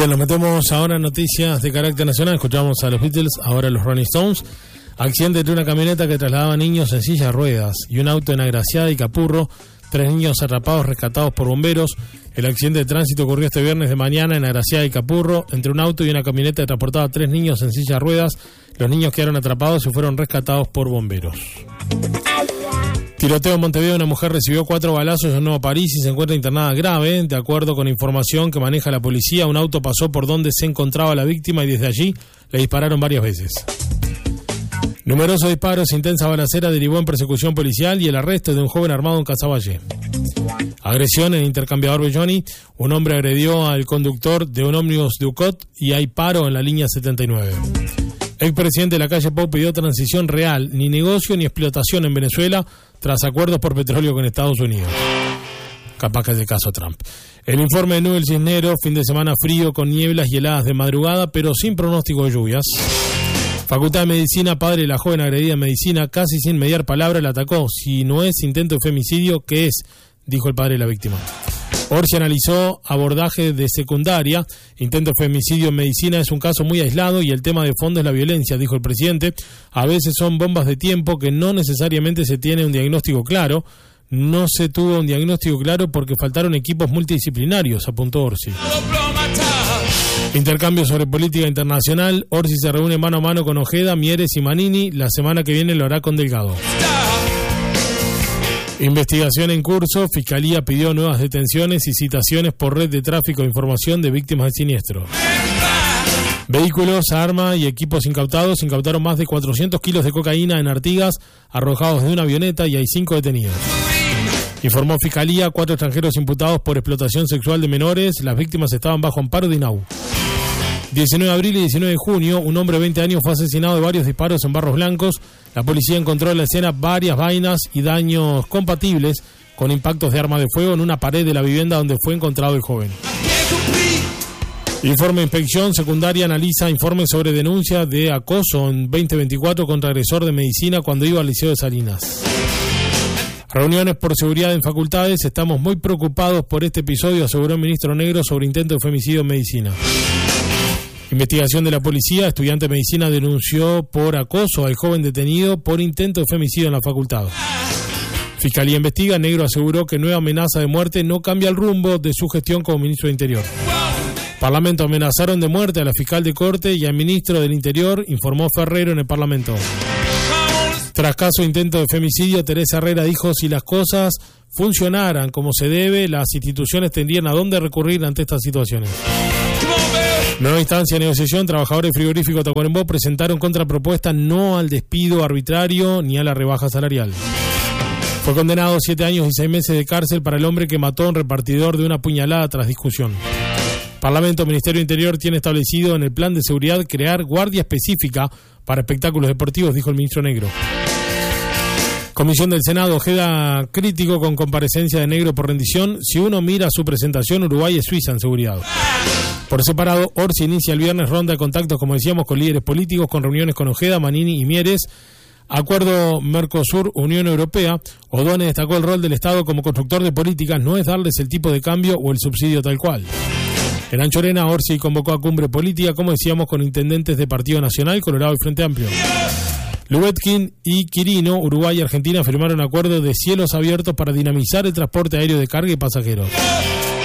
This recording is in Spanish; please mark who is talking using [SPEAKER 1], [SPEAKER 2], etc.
[SPEAKER 1] Bien, nos metemos ahora en noticias de carácter nacional. Escuchamos a los Beatles, ahora a los Rolling Stones. Accidente entre una camioneta que trasladaba niños en silla de ruedas y un auto en Agraciada y Capurro. 3 niños atrapados rescatados por bomberos. El accidente de tránsito ocurrió este viernes de mañana en Agraciada y Capurro, entre un auto y una camioneta que transportaba 3 niños en silla de ruedas. Los niños quedaron atrapados y fueron rescatados por bomberos. Tiroteo en Montevideo, una mujer recibió 4 balazos en Nuevo París y se encuentra internada grave. De acuerdo con información que maneja la policía, un auto pasó por donde se encontraba la víctima y desde allí le dispararon varias veces. Numerosos disparos, intensa balacera derivó en persecución policial y el arresto de un joven armado en Casaballe. Agresión en Intercambiador Belloni, un hombre agredió al conductor de un ómnibus de UCOT y hay paro en la línea 79. Expresidente de la calle Pou pidió transición real, ni negocio ni explotación en Venezuela tras acuerdos por petróleo con Estados Unidos. Capaz que es el caso Trump. El informe de Nubel Cisnero, fin de semana frío con nieblas y heladas de madrugada, pero sin pronóstico de lluvias. Facultad de Medicina, padre de la joven agredida en Medicina, casi sin mediar palabra, la atacó. Si no es intento de femicidio, ¿qué es?, dijo el padre de la víctima. Orsi analizó abordaje de secundaria. Intento de femicidio en Medicina es un caso muy aislado y el tema de fondo es la violencia, dijo el presidente. A veces son bombas de tiempo que no necesariamente se tiene un diagnóstico claro. No se tuvo un diagnóstico claro porque faltaron equipos multidisciplinarios, apuntó Orsi. Intercambio sobre política internacional. Orsi se reúne mano a mano con Ojeda, Mieres y Manini. La semana que viene lo hará con Delgado. Investigación en curso. Fiscalía pidió nuevas detenciones y citaciones por red de tráfico de información de víctimas de siniestro. Vehículos, armas y equipos incautados. Incautaron más de 400 kilos de cocaína en Artigas, arrojados de una avioneta, y hay 5 detenidos. Informó Fiscalía, 4 extranjeros imputados por explotación sexual de menores. Las víctimas estaban bajo amparo de INAU. 19 de abril y 19 de junio, un hombre de 20 años fue asesinado de varios disparos en Barros Blancos. La policía encontró en la escena varias vainas y daños compatibles con impactos de arma de fuego en una pared de la vivienda donde fue encontrado el joven. Informe de inspección secundaria analiza informes sobre denuncia de acoso en 2024 contra agresor de Medicina cuando iba al Liceo de Salinas. Reuniones por seguridad en facultades. Estamos muy preocupados por este episodio, aseguró el ministro Negro sobre intento de femicidio en Medicina. Investigación de la policía. Estudiante de Medicina denunció por acoso al joven detenido por intento de femicidio en la facultad. Fiscalía investiga. Negro aseguró que nueva amenaza de muerte no cambia el rumbo de su gestión como ministro de Interior. Parlamento amenazaron de muerte a la fiscal de corte y al ministro del Interior, informó Ferrero en el Parlamento. Tras caso de intento de femicidio, Teresa Herrera dijo: si las cosas funcionaran como se debe, las instituciones tendrían a dónde recurrir ante estas situaciones. Nueva instancia de negociación. Trabajadores frigoríficos Tacuarembó presentaron contrapropuesta no al despido arbitrario ni a la rebaja salarial. Fue condenado a 7 años y 6 meses de cárcel para el hombre que mató a un repartidor de una puñalada tras discusión. Parlamento, Ministerio de Interior tiene establecido en el plan de seguridad crear guardia específica para espectáculos deportivos, dijo el ministro Negro. Comisión del Senado. Ojeda crítico con comparecencia de Negro por rendición. Si uno mira su presentación, Uruguay es Suiza en seguridad. Por separado, Orsi inicia el viernes ronda de contactos, como decíamos, con líderes políticos, con reuniones con Ojeda, Manini y Mieres. Acuerdo Mercosur-Unión Europea. O'Donnell destacó el rol del Estado como constructor de políticas, no es darles el tipo de cambio o el subsidio tal cual. En Anchorena, Orsi convocó a cumbre política, como decíamos, con intendentes de Partido Nacional, Colorado y Frente Amplio. Lubetkin y Quirino, Uruguay y Argentina firmaron acuerdos de cielos abiertos para dinamizar el transporte aéreo de carga y pasajeros.